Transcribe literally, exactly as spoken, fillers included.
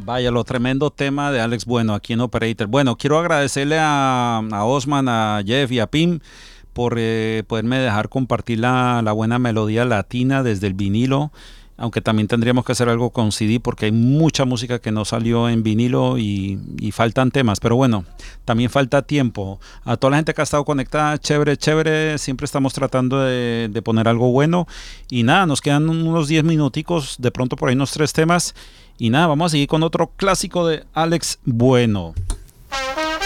Vaya, lo tremendo tema de Alex Bueno aquí en Operator. Bueno, quiero agradecerle a, a Osman, a Jeff y a Pim por eh, poderme dejar compartir la, la buena melodía latina desde el vinilo, aunque también tendríamos que hacer algo con C D porque hay mucha música que no salió en vinilo y, y faltan temas, pero bueno, también falta tiempo. A toda la gente que ha estado conectada, chévere, chévere, siempre estamos tratando de, de poner algo bueno y nada, nos quedan unos diez minuticos, de pronto por ahí unos tres temas y nada, vamos a seguir con otro clásico de Alex Bueno.